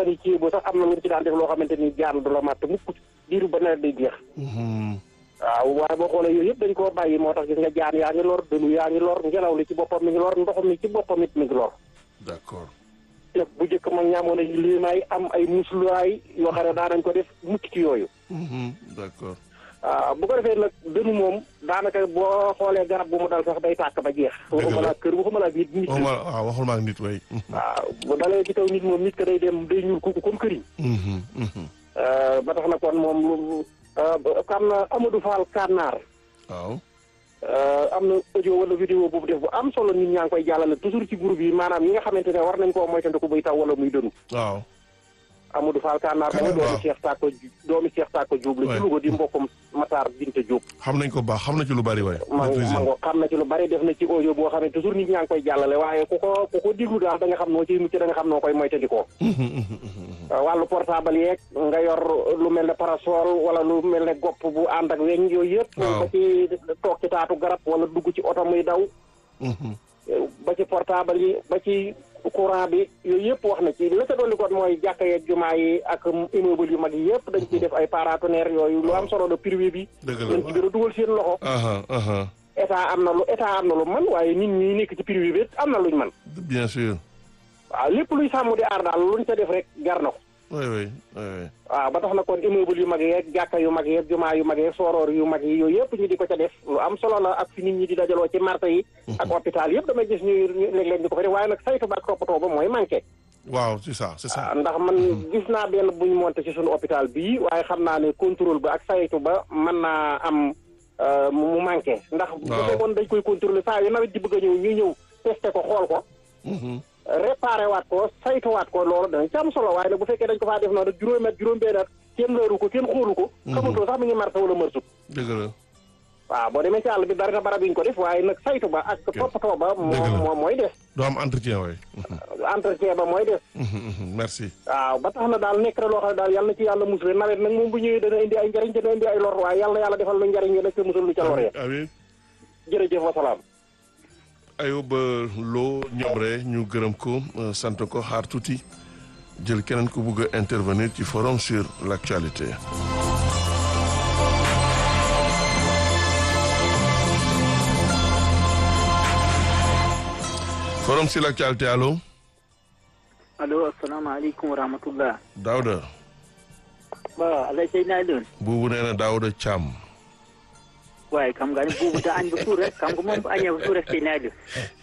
fan yi ci bu sax am na lu ci daan def loo xamante ni jaan du la matt mukk diiru ba nawet day jeex. waaw waaye boo xoolee yooyu yëpp dañ koo bàyyi moo tax gis nga jaan yaa ngi lor dënu yaa ngi lor ngelaw li ci boppam mi ngi lor ndox mi ci boppam it mi ngi lor. d'accord. te bu njëkk mag ñaamoon ay limaay am ay musluwaay yoo xam ne daa nañ ko def mucc ci yooyu. d'accord. bu ko defee nag dënu moom daanaka boo xoolee garab bu mu dal sax day tàkk ba jeex. waxuma laa kër waxuma laa nit. waaw waxul maa nit way. waaw bu dalee ci kaw nit moom nit ka day dem day ñuul kooku comme këriñ. ba tax na kon moom xam na Amadou Fall Kànnaar. waaw. am na audio wala vidéo boobu def bu am solo nit ñaa ngi koy jàllale toujours ci groupe yi maanaam ñi nga xamante ne war nañ koo moytandiku buy taw wala muy dënu. waaw. Amadou Fall Kànnaar mooy doomi Cheikh Tako Diop la ci Louga di mbokkum Matar Binte Diop. xam nañ ko baax xam na ci lu bari waay. mango xam na ci lu bari def na ci audio boo xam ne toujours nit ñaa ngi koy jàllale waaye ku ko déglu daal da nga xam noo ciy mucc da nga xam noo koy moytandikoo. wàllu portable yeeg nga yor lu mel ne parasol wala lu mel ne gopp bu ànd ak weñ yooyu yëpp. ba ci toog ci taatu garab wala dugg ci oto muy daw. ba ci portable yi ba ci courant bi yooyu yëpp wax na ci la ca dolli kon mooy jàkka yeeg jumaa yi ak immeuble yu mag yi yëpp dañ ciy def ay paratonnerres yooyu lu am solo la privé bi. dëgg la dañ ci gën a dugal seen loxo. état am na lu man waaye nit ñi nekk ci privé bi am na luñ man. bien sûr. waaw lépp luy sàmm di aar daal luñ ca def rek jar na ko. oui. waaw ba tax na kon immeuble yu mag yeeg jàkka yu mag yeeg jumaa yu mag yeeg sooroor yu mag yi yooyu yëpp ñu di ko ca def lu am solo la ak fi nit ñi di dajaloo ci marché yi. ak hôpital yëpp damay gis ñu léeg-léeg di ko fa def waaye nag saytu ba ak toppatoo ba mooy manqué. waaw c'est ça. ndax man gis naa benn buñ monté ci suñu hôpital bii waaye xam naa ne contrôle ba ak saytu ba mën naa am mu manqué. ndax bu fekkoon dañ koy contrôler saa yu nawet di bëgg a ñëw ñu ñëw testé ko xool ko. réparé waat ko saytuwaat ko loolu danañ ci am solo waaye nag bu fekkee dañ ko faa def noonu juróomi at juróom-benn at kenn lëru ko kenn xoolu ko. xamutoo sax mi ngi marché wala mërsut. dëgg la. waaw boo demee ci àll bi bari na barab yi ñu ko def waaye nag saytu ba ak toppatoo ba. moom mooy des. doo am entretien waay. entretien ba mooy des. merci. waaw ba tax na daal nekk na loo xam ne daal yàlla na ci yàlla musal nawet nag moom bu ñëwee dana indi ay njariñ dana indi ay lor waaye yàlla defal lu njariñ yi nag te musal lu ca loree. amiin. jërëjëf wa salaam. Ayoba Lo Ñobre ñu gërëm ko sant ko xaar tuuti jël keneen ku bugg a intervenir ci forum sur l'actualité. forum sur l'actualité allo. allo asalaamaaleykum wa rahmatullah. Daouda. waaw Alay Sey naa leen. buubu nee na Daouda Thiam. waaye xam nga ne buubu da añ ba suur rek xam nga moom bu añee ba suur rek Sey naa leen.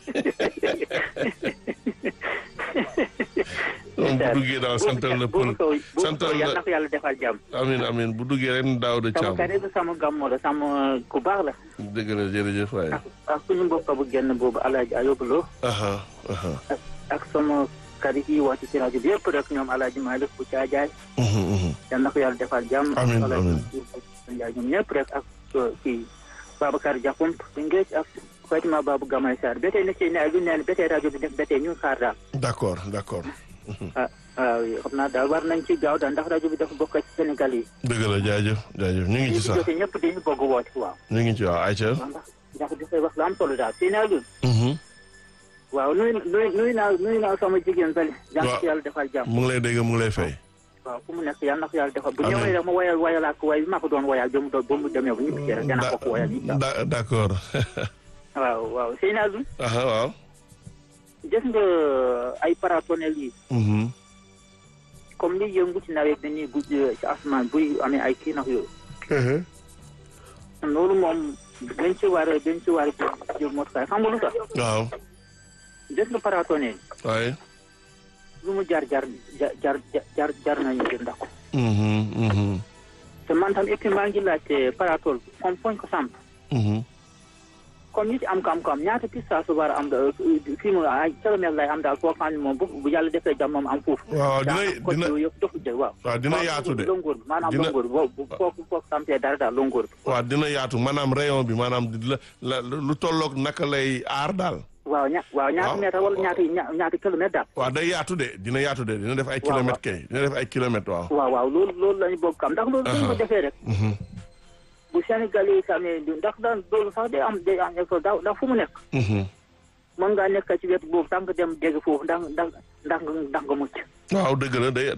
moom bu duggee daal santal la pël santal la yal na ko yàlla defal jàmm. amiin bu duggee ren Daouda Thiam. sama kare sama gàmmo la sama ku baax la. dëgg la jërëjëf waay. ak suñu mbokk bu genn boobu Alaaji Ayoba Lo. ak sama kari yi wax ci rajo bi yëpp rek ñoom Alaaji Malick bu Caajaay. yal na ko yàlla defal jàmm. amiin ñoom ñëpp rek ak kii Babacar Diakhoump Ngéej ak Fatima Babou Gamay Sarr ba tey nag ci ne lu neen ba tey rajo bi def ba tey ñu xaar daal. d'accord. waaw xam naa daal war nañ ci gaaw daal ndax rajo bi dafa bokk ci Sénégal yi. dëgg la jaajëf ñu ngi ci sax ñëpp dañu bëgg woote waaw. ñu ngi ci waaw Aïcha. ndax dafay wax lu am solo daal sëy naa lun waaw nuyu naa sama jigéen bali jàmm ci yàlla defal jàmm. mu ngi lay dégg mu ngi lay fay. waaw fu mu nekk yàlla na ko yàlla defal bu ñëwee rek ma wayal ak way bi ma ko doon wayal ba mu demee ba ñu gisee rek dana ko wayal yi d'accord. waaw sëy naa lun waaw. gis nga ay paratonnerres yi. comme li yëngu ci nawet dañuy gujj ci asamaan buy amee ay kii nag yooyu. loolu moom dañ ci war a jël motukaay xam nga lu tax. waaw. gis nga paratonnerres yi. waaye. lu mu jar nañu jël ndax ko. te man tam et puis maa ngi laajte paraton comme foñ ko samp. comme ñi ci am kam-kam ñaata pista su war a am fii mu ay kilomètre lay am daal foo xam ne moom bu yàlla defee jàmm moom am foofu. waaw dina yëpp dofu jël waaw. waaw dina yaatu de longoor bi maanaam longoor bi boobu foofu sampee dara daal longoor bi. waaw dina yaatu maanaam rayon bi maanaam lu tolloog naka lay aar daal. ñaata mètre wala ñaata kilomètre daal. waaw day yaatu de dina def ay kilomètres kay dina def ay kilomètres waaw. waaw loolu lañu bëgg kam ndax loolu dañ ko defee rek. bu Sénégal yi tamit ndax daan loolu sax day am effort ndax fu mu nekk. mën ngaa nekk ci wetu boobu tànk dem dégg foofu ndax nga mucc. waaw dëgg la day